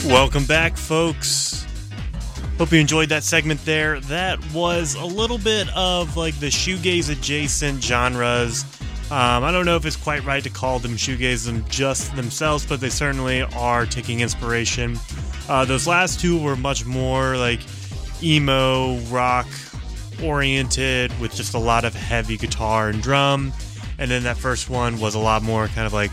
Welcome back, folks. Hope you enjoyed that segment there. That was a little bit of like the shoegaze adjacent genres. I don't know if it's quite right to call them shoegaze them just themselves, but they certainly are taking inspiration. Those last two were much more like emo rock oriented with just a lot of heavy guitar and drum. And then that first one was a lot more kind of like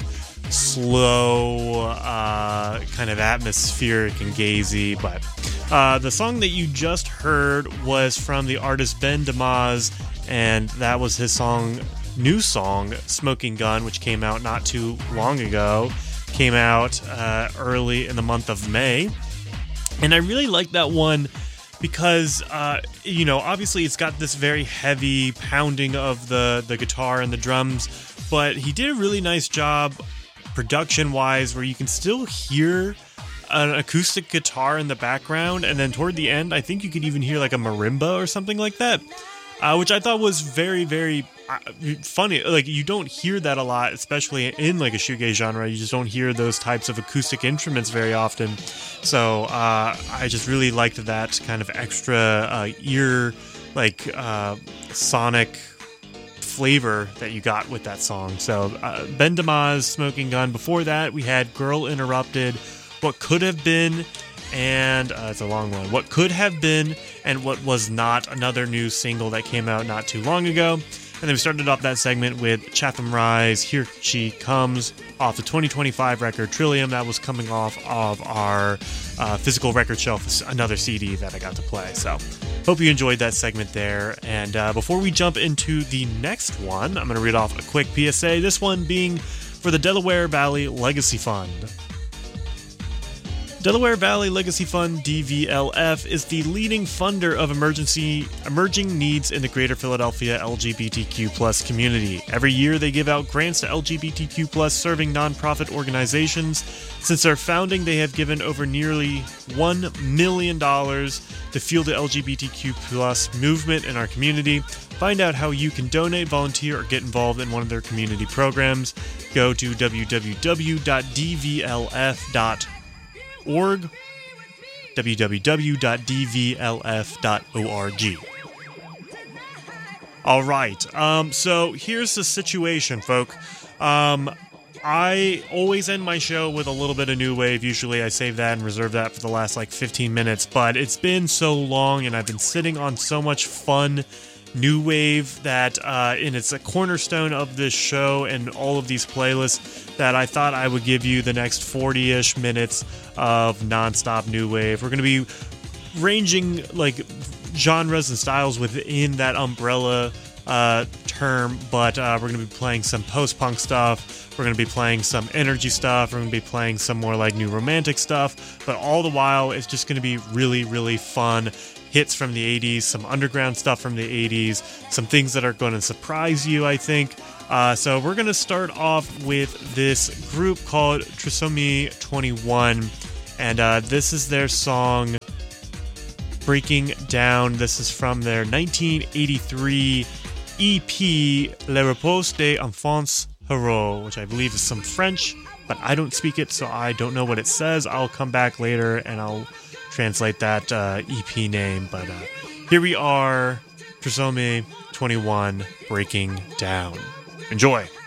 slow, kind of atmospheric and gazy. But the song that you just heard was from the artist Ben Damaz, and that was his new song, Smoking Gun, which came out not too long ago. Came out early in the month of May. And I really like that one because, obviously it's got this very heavy pounding of the guitar and the drums, but he did a really nice job production-wise where you can still hear an acoustic guitar in the background, and then toward the end, I think you could even hear like a marimba or something like that, which I thought was very, very funny. Like, you don't hear that a lot, especially in like a shoegaze genre. You just don't hear those types of acoustic instruments very often. So I just really liked that kind of extra ear, like sonic flavor that you got with that song. So Ben Damaz, Smoking Gun. Before that, we had Girl Interrupted, What Could Have Been, and it's a long one. What Could Have Been and What Was Not, another new single that came out not too long ago. And then we started off that segment with Chatham Rise, Here She Comes, off the 2025 record Trillium. That was coming off of our physical record shelf, another CD that I got to play. So hope you enjoyed that segment there. And before we jump into the next one, I'm going to read off a quick PSA, this one being for the Delaware Valley Legacy Fund. Delaware Valley Legacy Fund, DVLF, is the leading funder of emerging needs in the greater Philadelphia LGBTQ+ community. Every year they give out grants to LGBTQ+ serving nonprofit organizations. Since their founding, they have given over nearly $1 million to fuel the LGBTQ+ movement in our community. Find out how you can donate, volunteer, or get involved in one of their community programs. Go to www.dvlf.org, www.dvlf.org. All right, so here's the situation, folk. I always end my show with a little bit of new wave. Usually I save that and reserve that for the last 15 minutes, but it's been so long and I've been sitting on so much fun new wave that and it's a cornerstone of this show and all of these playlists that I thought I would give you the next 40-ish minutes of nonstop new wave. We're going to be ranging genres and styles within that umbrella term, but we're going to be playing some post-punk stuff, we're going to be playing some energy stuff, we're going to be playing some more new romantic stuff, but all the while it's just going to be really, really fun hits from the 80s, some underground stuff from the 80s, some things that are going to surprise you, I think. So we're going to start off with this group called Trisomy 21, and this is their song Breaking Down. This is from their 1983 EP Le Repos des Enfants Heureux, which I believe is some French, but I don't speak it, so I don't know what it says. I'll come back later and I'll translate that EP name, but here we are, Trisomy 21, Breaking Down. Enjoy.